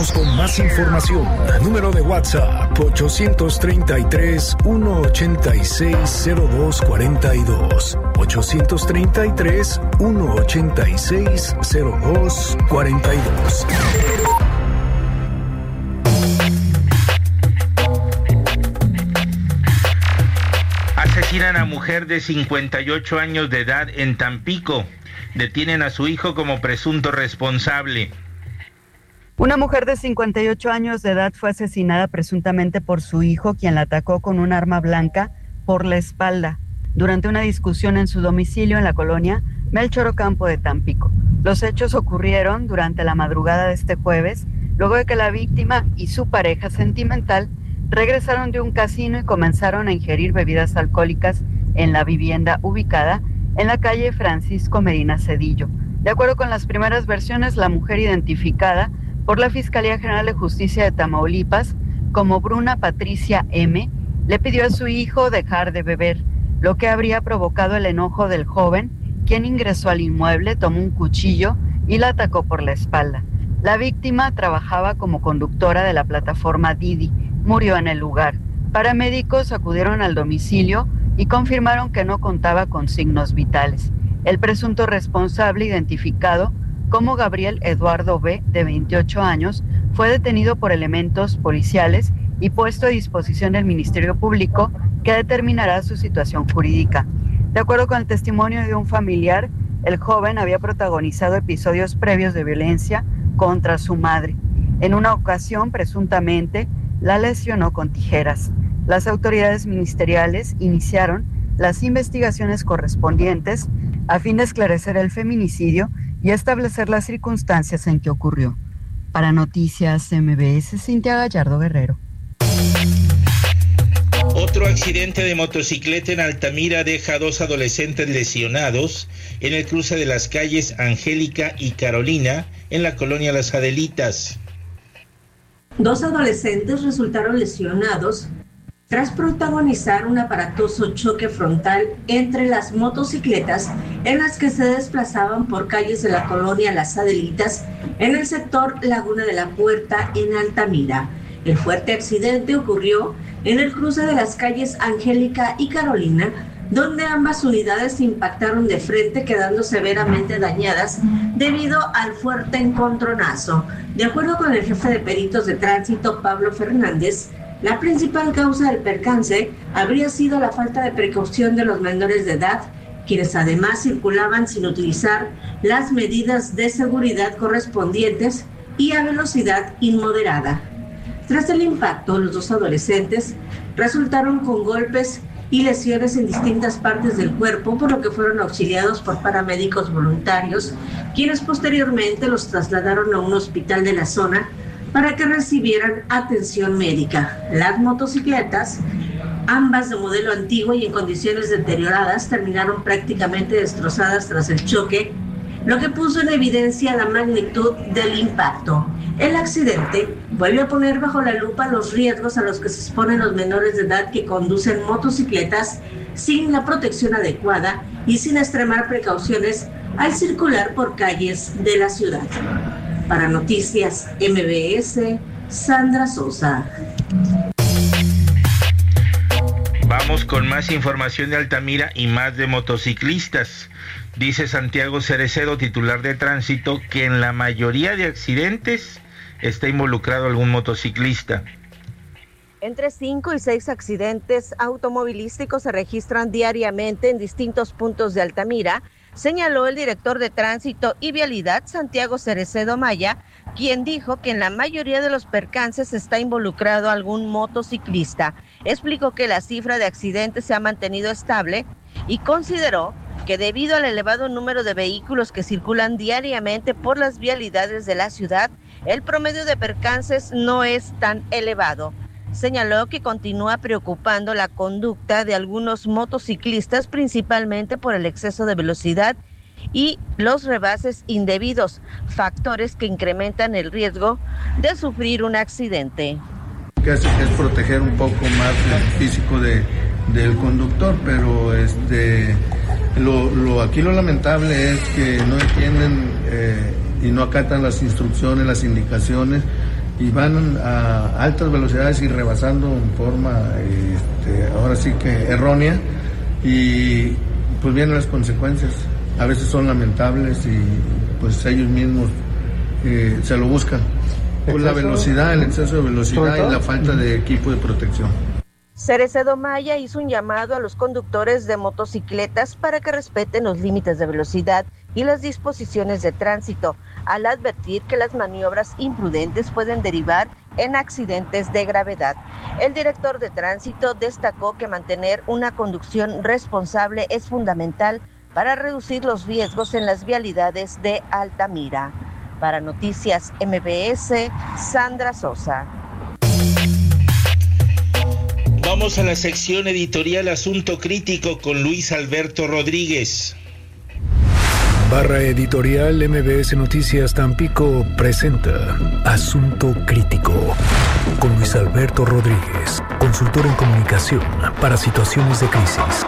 Continuamos con más información. Número de WhatsApp 833-186-0242. 833-186-0242. Asesinan a mujer de 58 años de edad en Tampico. Detienen a su hijo como presunto responsable. Una mujer de 58 años de edad fue asesinada presuntamente por su hijo, quien la atacó con un arma blanca por la espalda durante una discusión en su domicilio en la colonia Melchor Ocampo de Tampico. Los hechos ocurrieron durante la madrugada de este jueves, luego de que la víctima y su pareja sentimental regresaron de un casino y comenzaron a ingerir bebidas alcohólicas en la vivienda ubicada en la calle Francisco Medina Cedillo. De acuerdo con las primeras versiones, la mujer, identificada por la Fiscalía General de Justicia de Tamaulipas como Bruna Patricia M., le pidió a su hijo dejar de beber, lo que habría provocado el enojo del joven, quien ingresó al inmueble, tomó un cuchillo y la atacó por la espalda. La víctima trabajaba como conductora de la plataforma Didi. Murió en el lugar. Paramédicos acudieron al domicilio y confirmaron que no contaba con signos vitales. El presunto responsable, identificado como Gabriel Eduardo B., de 28 años, fue detenido por elementos policiales y puesto a disposición del Ministerio Público, que determinará su situación jurídica. De acuerdo con el testimonio de un familiar, el joven había protagonizado episodios previos de violencia contra su madre. En una ocasión, presuntamente, la lesionó con tijeras. Las autoridades ministeriales iniciaron las investigaciones correspondientes a fin de esclarecer el feminicidio y establecer las circunstancias en que ocurrió. Para Noticias MBS, Cintia Gallardo Guerrero. Otro accidente de motocicleta en Altamira deja a 2 adolescentes lesionados en el cruce de las calles Angélica y Carolina, en la colonia Las Adelitas. 2 adolescentes resultaron lesionados tras protagonizar un aparatoso choque frontal entre las motocicletas en las que se desplazaban por calles de la colonia Las Adelitas en el sector Laguna de la Puerta en Altamira. El fuerte accidente ocurrió en el cruce de las calles Angélica y Carolina, donde ambas unidades impactaron de frente, quedando severamente dañadas debido al fuerte encontronazo. De acuerdo con el jefe de peritos de tránsito, Pablo Fernández, la principal causa del percance habría sido la falta de precaución de los menores de edad, quienes además circulaban sin utilizar las medidas de seguridad correspondientes y a velocidad inmoderada. Tras el impacto, los 2 adolescentes resultaron con golpes y lesiones en distintas partes del cuerpo, por lo que fueron auxiliados por paramédicos voluntarios, quienes posteriormente los trasladaron a un hospital de la zona para que recibieran atención médica. Las motocicletas, ambas de modelo antiguo y en condiciones deterioradas, terminaron prácticamente destrozadas tras el choque, lo que puso en evidencia la magnitud del impacto. El accidente vuelve a poner bajo la lupa los riesgos a los que se exponen los menores de edad que conducen motocicletas sin la protección adecuada y sin extremar precauciones al circular por calles de la ciudad. Para Noticias MBS, Sandra Sosa. Vamos con más información de Altamira y más de motociclistas. Dice Santiago Cerecedo, titular de tránsito, que en la mayoría de accidentes está involucrado algún motociclista. Entre 5 y 6 accidentes automovilísticos se registran diariamente en distintos puntos de Altamira, señaló el director de Tránsito y Vialidad, Santiago Cerecedo Maya, quien dijo que en la mayoría de los percances está involucrado algún motociclista. Explicó que la cifra de accidentes se ha mantenido estable y consideró que debido al elevado número de vehículos que circulan diariamente por las vialidades de la ciudad, el promedio de percances no es tan elevado. Señaló que continúa preocupando la conducta de algunos motociclistas, principalmente por el exceso de velocidad y los rebases indebidos, factores que incrementan el riesgo de sufrir un accidente. Casi que es proteger un poco más el físico del conductor, pero aquí lo lamentable es que no entienden y no acatan las instrucciones, las indicaciones y van a altas velocidades y rebasando en forma, ahora sí que errónea, y pues vienen las consecuencias. A veces son lamentables y pues ellos mismos se lo buscan. Por la velocidad, el exceso de velocidad y la falta de equipo de protección. Cerecedo Maya hizo un llamado a los conductores de motocicletas para que respeten los límites de velocidad y las disposiciones de tránsito, al advertir que las maniobras imprudentes pueden derivar en accidentes de gravedad. El director de tránsito destacó que mantener una conducción responsable es fundamental para reducir los riesgos en las vialidades de Altamira. Para Noticias MBS, Sandra Sosa. Vamos a la sección editorial Asunto Crítico con Luis Alberto Rodríguez. Barra editorial MBS Noticias Tampico presenta Asunto Crítico con Luis Alberto Rodríguez, consultor en comunicación para situaciones de crisis.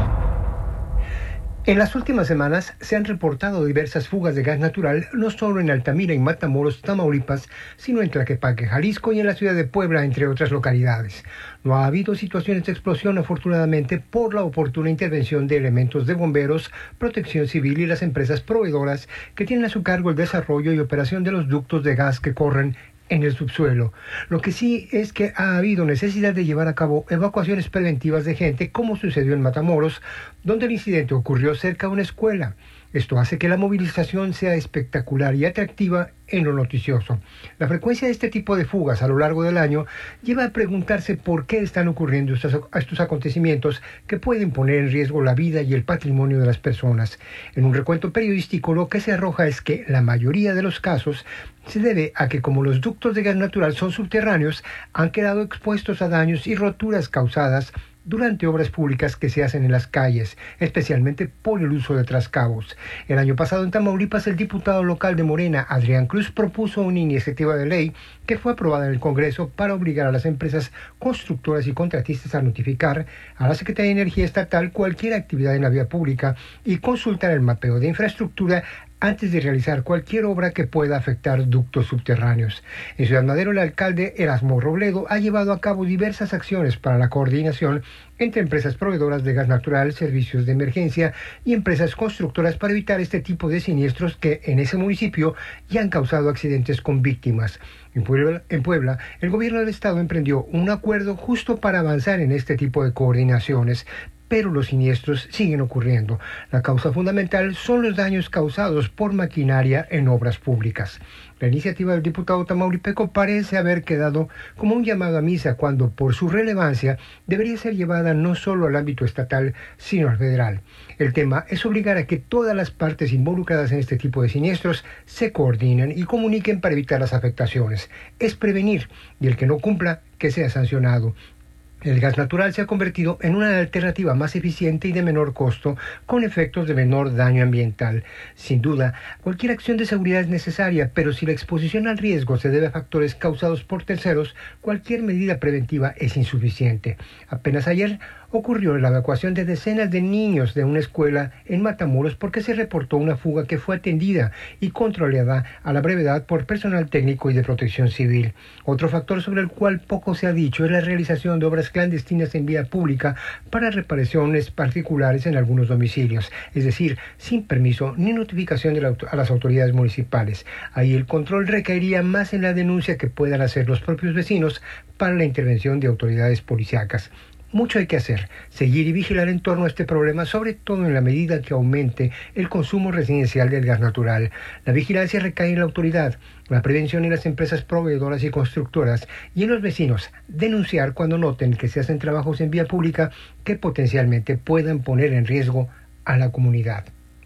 En las últimas semanas se han reportado diversas fugas de gas natural, no solo en Altamira y Matamoros, Tamaulipas, sino en Tlaquepaque, Jalisco y en la ciudad de Puebla, entre otras localidades. No ha habido situaciones de explosión, afortunadamente, por la oportuna intervención de elementos de bomberos, protección civil y las empresas proveedoras que tienen a su cargo el desarrollo y operación de los ductos de gas que corren en el subsuelo. Lo que sí es que ha habido necesidad de llevar a cabo evacuaciones preventivas de gente, como sucedió en Matamoros, donde el incidente ocurrió cerca de una escuela. Esto hace que la movilización sea espectacular y atractiva en lo noticioso. La frecuencia de este tipo de fugas a lo largo del año lleva a preguntarse por qué están ocurriendo estos acontecimientos que pueden poner en riesgo la vida y el patrimonio de las personas. En un recuento periodístico, lo que se arroja es que la mayoría de los casos se debe a que, como los ductos de gas natural son subterráneos, han quedado expuestos a daños y roturas causadas durante obras públicas que se hacen en las calles, especialmente por el uso de trascabos. El año pasado en Tamaulipas, el diputado local de Morena, Adrián Cruz, propuso una iniciativa de ley que fue aprobada en el Congreso para obligar a las empresas constructoras y contratistas a notificar a la Secretaría de Energía Estatal cualquier actividad en la vía pública y consultar el mapeo de infraestructura antes de realizar cualquier obra que pueda afectar ductos subterráneos. En Ciudad Madero, el alcalde Erasmo Robledo ha llevado a cabo diversas acciones para la coordinación entre empresas proveedoras de gas natural, servicios de emergencia y empresas constructoras para evitar este tipo de siniestros que en ese municipio ya han causado accidentes con víctimas. En Puebla, el gobierno del estado emprendió un acuerdo justo para avanzar en este tipo de coordinaciones, pero los siniestros siguen ocurriendo. La causa fundamental son los daños causados por maquinaria en obras públicas. La iniciativa del diputado tamaulipeco parece haber quedado como un llamado a misa cuando, por su relevancia, debería ser llevada no solo al ámbito estatal, sino al federal. El tema es obligar a que todas las partes involucradas en este tipo de siniestros se coordinen y comuniquen para evitar las afectaciones. Es prevenir, y el que no cumpla, que sea sancionado. El gas natural se ha convertido en una alternativa más eficiente y de menor costo, con efectos de menor daño ambiental. Sin duda, cualquier acción de seguridad es necesaria, pero si la exposición al riesgo se debe a factores causados por terceros, cualquier medida preventiva es insuficiente. Apenas ayer ocurrió la evacuación de decenas de niños de una escuela en Matamoros porque se reportó una fuga que fue atendida y controlada a la brevedad por personal técnico y de protección civil. Otro factor sobre el cual poco se ha dicho es la realización de obras clandestinas en vía pública para reparaciones particulares en algunos domicilios, es decir, sin permiso ni notificación a las autoridades municipales. Ahí el control recaería más en la denuncia que puedan hacer los propios vecinos para la intervención de autoridades policíacas. Mucho hay que hacer, seguir y vigilar en torno a este problema, sobre todo en la medida que aumente el consumo residencial del gas natural. La vigilancia recae en la autoridad, la prevención en las empresas proveedoras y constructoras y en los vecinos. Denunciar cuando noten que se hacen trabajos en vía pública que potencialmente puedan poner en riesgo a la comunidad.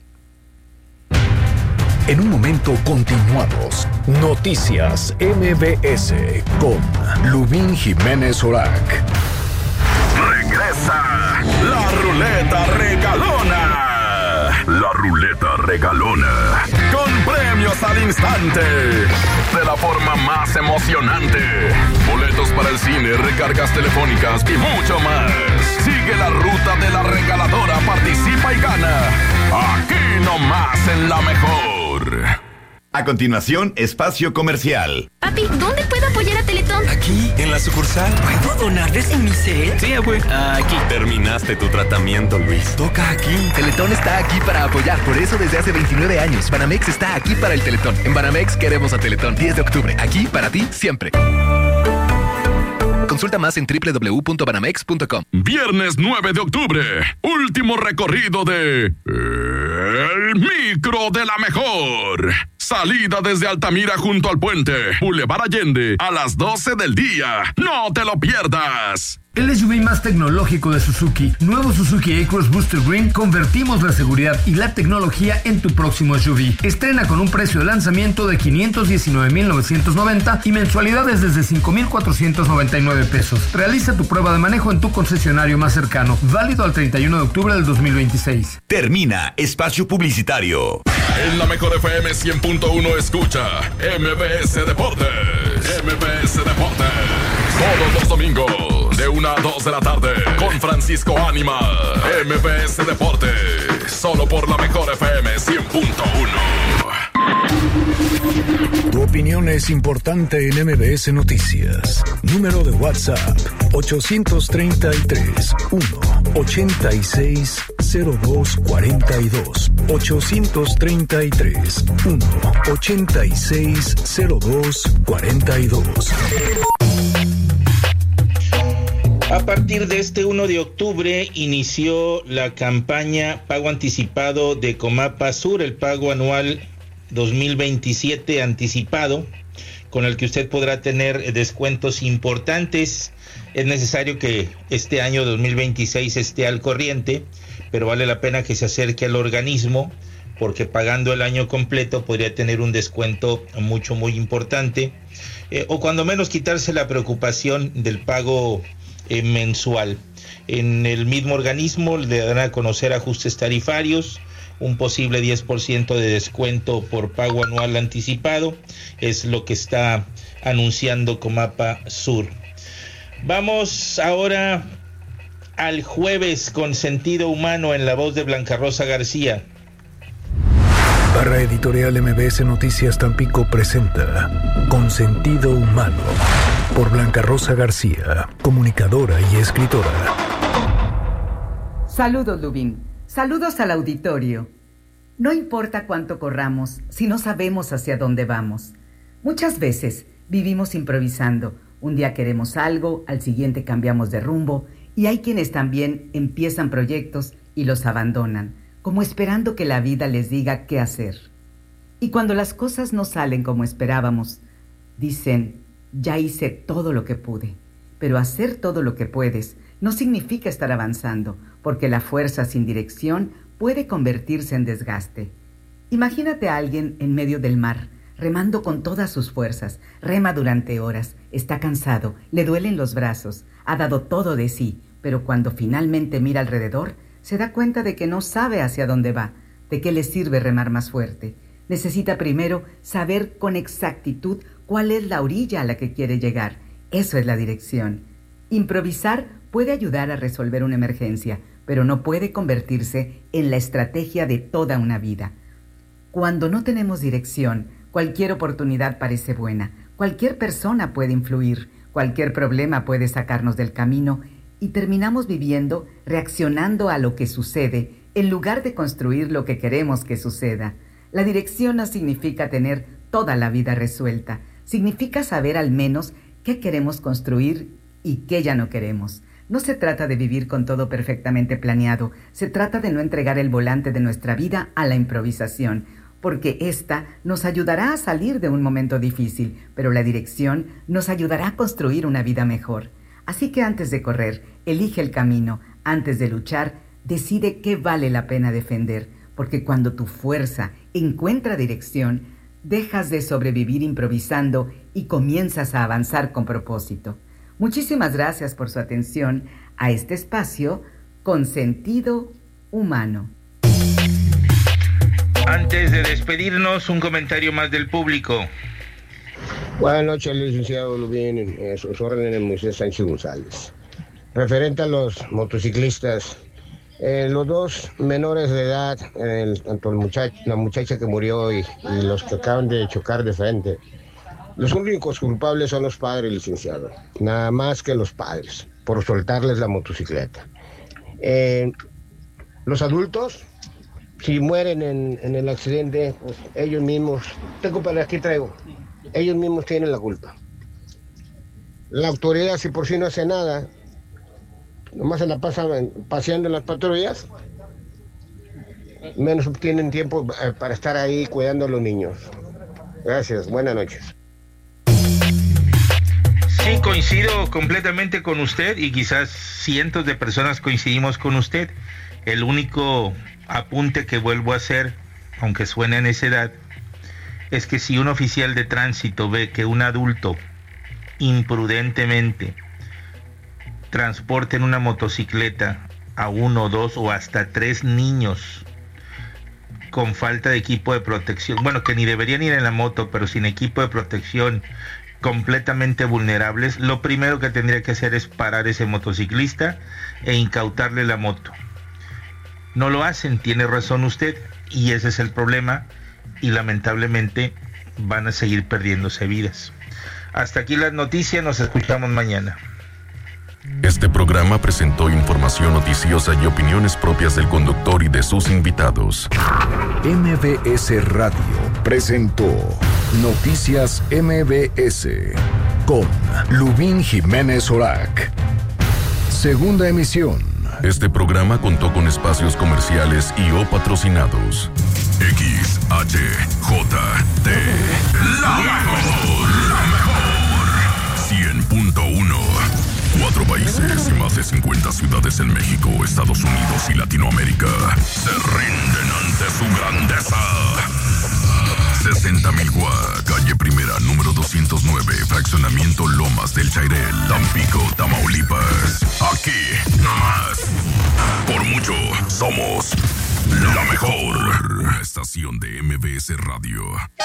En un momento continuamos. Noticias MBS con Lubín Jiménez Orac. Regresa la ruleta regalona. La ruleta regalona. Con premios al instante. De la forma más emocionante. Boletos para el cine, recargas telefónicas y mucho más. Sigue la ruta de la regaladora, participa y gana. Aquí nomás en La Mejor. A continuación, espacio comercial. Papi, ¿dónde puedo Aquí, en la sucursal. ¿Puedo donar desde mi cel? Sí, abue. Aquí. Terminaste tu tratamiento, Luis. Toca aquí. Teletón está aquí para apoyar. Por eso desde hace 29 años. Banamex está aquí para el Teletón. En Banamex queremos a Teletón. 10 de octubre. Aquí para ti siempre. Consulta más en www.banamex.com. Viernes 9 de octubre. Último recorrido de El Micro de la Mejor. Salida desde Altamira junto al puente Boulevard Allende a las 12 del día. No te lo pierdas. El SUV más tecnológico de Suzuki, nuevo Suzuki A-Cross Booster Green, convertimos la seguridad y la tecnología en tu próximo SUV. Estrena con un precio de lanzamiento de $519,990 y mensualidades desde $5,499. Realiza tu prueba de manejo en tu concesionario más cercano, válido al 31 de octubre del 2026. Termina espacio publicitario. En la Mejor FM 100.1 escucha MBS Deportes. MBS Deportes. Todos los domingos de 1 a 2 de la tarde con Francisco Ánima. MBS Deportes. Solo por la Mejor FM 100.1. Tu opinión es importante en MBS Noticias. Número de WhatsApp 833-186-0242. 833-186-0242. A partir de este 1 de octubre inició la campaña Pago Anticipado de Comapa Sur, el pago anual 2027 anticipado, con el que usted podrá tener descuentos importantes. Es necesario que este año 2026 esté al corriente, pero vale la pena que se acerque al organismo, porque pagando el año completo podría tener un descuento muy importante, o cuando menos quitarse la preocupación del pago mensual. En el mismo organismo le darán a conocer ajustes tarifarios, un posible 10% de descuento por pago anual anticipado, es lo que está anunciando Comapa Sur. Vamos ahora al jueves con Sentido Humano en la voz de Blanca Rosa García. Barra Editorial MBS Noticias Tampico presenta Con Sentido Humano por Blanca Rosa García, comunicadora y escritora. Saludos, Lubín. Saludos al auditorio. No importa cuánto corramos si no sabemos hacia dónde vamos. Muchas veces vivimos improvisando. Un día queremos algo, al siguiente cambiamos de rumbo, y hay quienes también empiezan proyectos y los abandonan, como esperando que la vida les diga qué hacer. Y cuando las cosas no salen como esperábamos, dicen, ya hice todo lo que pude. Pero hacer todo lo que puedes no significa estar avanzando, porque la fuerza sin dirección puede convertirse en desgaste. Imagínate a alguien en medio del mar, remando con todas sus fuerzas, rema durante horas, está cansado, le duelen los brazos, ha dado todo de sí, pero cuando finalmente mira alrededor, se da cuenta de que no sabe hacia dónde va, de qué le sirve remar más fuerte. Necesita primero saber con exactitud cuál es la orilla a la que quiere llegar. Eso es la dirección. Improvisar puede ayudar a resolver una emergencia, pero no puede convertirse en la estrategia de toda una vida. Cuando no tenemos dirección, cualquier oportunidad parece buena, cualquier persona puede influir, cualquier problema puede sacarnos del camino y terminamos viviendo reaccionando a lo que sucede en lugar de construir lo que queremos que suceda. La dirección no significa tener toda la vida resuelta, significa saber al menos qué queremos construir y qué ya no queremos. No se trata de vivir con todo perfectamente planeado, se trata de no entregar el volante de nuestra vida a la improvisación, porque esta nos ayudará a salir de un momento difícil, pero la dirección nos ayudará a construir una vida mejor. Así que antes de correr, elige el camino, antes de luchar, decide qué vale la pena defender, porque cuando tu fuerza encuentra dirección, dejas de sobrevivir improvisando y comienzas a avanzar con propósito. Muchísimas gracias por su atención a este espacio con sentido humano. Antes de despedirnos, un comentario más del público. Buenas noches, licenciado Lubín, sus órdenes, Moisés Sánchez González. Referente a los motociclistas, los dos menores de edad, tanto la muchacha que murió y los que acaban de chocar de frente, Los únicos culpables son los padres, licenciado. Nada más que los padres, por soltarles la motocicleta. Los adultos, si mueren en el accidente, pues ellos mismos, aquí traigo, ellos mismos tienen la culpa. La autoridad, si por sí no hace nada, nomás se la pasan paseando en las patrullas, menos tienen tiempo para estar ahí cuidando a los niños. Gracias, buenas noches. Sí, coincido completamente con usted y quizás cientos de personas coincidimos con usted. El único apunte que vuelvo a hacer, aunque suene a necedad, es que si un oficial de tránsito ve que un adulto imprudentemente transporta en una motocicleta a 1, 2 o hasta 3 niños con falta de equipo de protección, bueno, que ni deberían ir en la moto, pero sin equipo de protección, completamente vulnerables, lo primero que tendría que hacer es parar ese motociclista e incautarle la moto. No lo hacen, tiene razón usted, y ese es el problema, y lamentablemente van a seguir perdiéndose vidas. Hasta aquí las noticias, nos escuchamos mañana. Este programa presentó información noticiosa y opiniones propias del conductor y de sus invitados. MBS Radio presentó Noticias MBS con Lubín Jiménez Orac. Segunda emisión. Este programa contó con espacios comerciales y o patrocinados. XHJT, la mejor 100.1. 4 países y más de 50 ciudades en México, Estados Unidos y Latinoamérica se rinden ante su grandeza. 60,000 Guá, calle Primera, número 209, fraccionamiento Lomas del Chairel, Tampico, Tamaulipas. Aquí, nomás. Por mucho, somos la mejor estación de MBS Radio.